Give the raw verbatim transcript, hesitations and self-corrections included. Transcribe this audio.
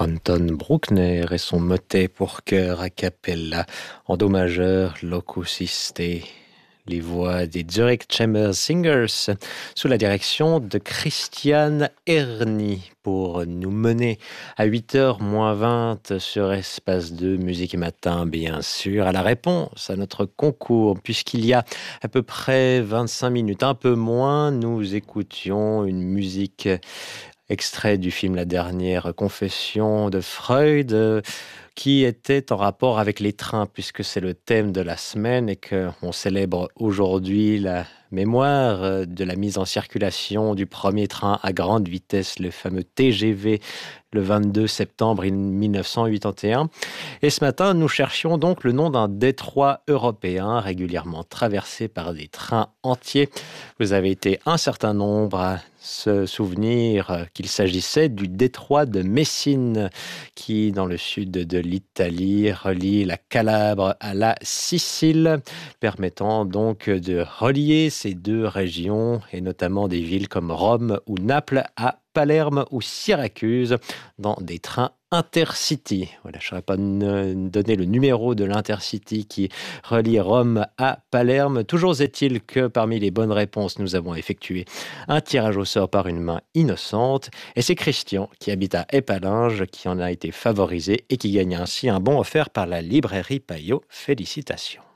Anton Bruckner et son motet pour chœur a cappella en do majeur Locus iste, les voix des Zurich Chamber Singers sous la direction de Christian Erny pour nous mener à huit heures moins vingt sur Espace deux Musique et Matin, bien sûr, à la réponse à notre concours, puisqu'il y a à peu près vingt-cinq minutes, un peu moins, nous écoutions une musique extrait du film La dernière confession de Freud, qui était en rapport avec les trains, puisque c'est le thème de la semaine et qu'on célèbre aujourd'hui la mémoire de la mise en circulation du premier train à grande vitesse, le fameux T G V, le vingt-deux septembre mille neuf cent quatre-vingt-onze. Et ce matin, nous cherchions donc le nom d'un détroit européen régulièrement traversé par des trains entiers. Vous avez été un certain nombre à se souvenir qu'il s'agissait du détroit de Messine, qui, dans le sud de l'Italie, relie la Calabre à la Sicile, permettant donc de relier ces deux régions, et notamment des villes comme Rome ou Naples à Palerme ou Syracuse, dans des trains Intercity. Voilà, je ne saurais pas donner le numéro de l'Intercity qui relie Rome à Palerme. Toujours est-il que parmi les bonnes réponses, nous avons effectué un tirage au sort par une main innocente. Et c'est Christian, qui habite à Épalinges, qui en a été favorisé et qui gagne ainsi un bon offert par la librairie Payot. Félicitations.